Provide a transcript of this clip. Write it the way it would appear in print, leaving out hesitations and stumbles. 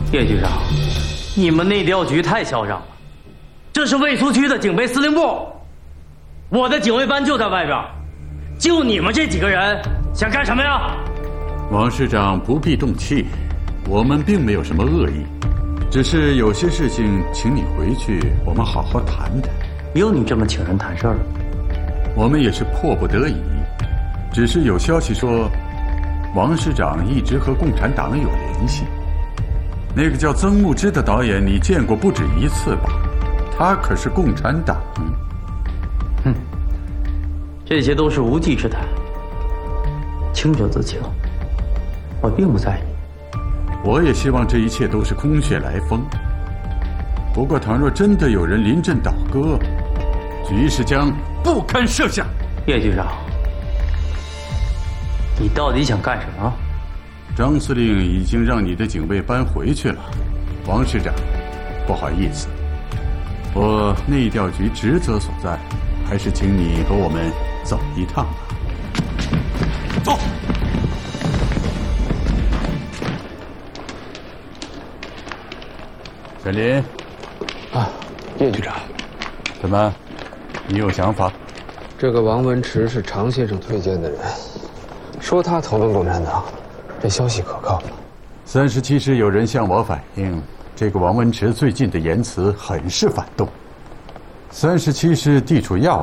叶局长，你们内调局太嚣张了，这是卫戍区的警备司令部，我的警卫班就在外边，就你们这几个人想干什么呀？ 王市长不必动气，我们并没有什么恶意，只是有些事情请你回去，我们好好谈谈。 有你这么请人谈事儿的？ 我们也是迫不得已，只是有消息说，王市长一直和共产党有联系。那个叫曾木之的导演，你见过不止一次吧？他可是共产党。 哼，这些都是无稽之谈，清者自清，我并不在意。 我也希望这一切都是空穴来风。不过，倘若真的有人临阵倒戈，局势将不堪设想。 叶局长，你到底想干什么？ 张司令已经让你的警卫班回去了。王师长，不好意思，我内调局职责所在，还是请你和我们走一趟吧。走。沈林。 啊，叶局长。 怎么，你有想法？ 这个王文池是常先生推荐的人，说他投奔共产党，这消息可靠吗 ？37师有人向我反映，这个王文池最近的言辞很是反动。37师地处要